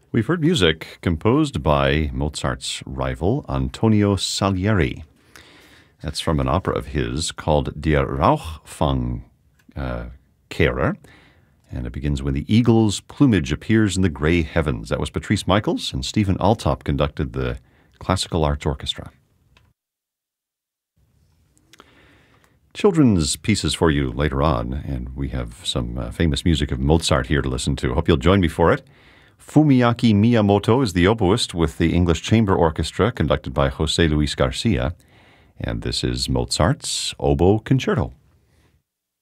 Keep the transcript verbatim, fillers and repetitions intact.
We've heard music composed by Mozart's rival, Antonio Salieri. That's from an opera of his called Der Rauchfang uh, Kehrer, and it begins when the eagle's plumage appears in the gray heavens. That was Patrice Michaels, and Stephen Altop conducted the Classical Arts Orchestra. Children's pieces for you later on, and we have some uh, famous music of Mozart here to listen to. Hope you'll join me for it. Fumiaki Miyamoto is the oboist with the English Chamber Orchestra, conducted by José Luis Garcia, and this is Mozart's Oboe Concerto.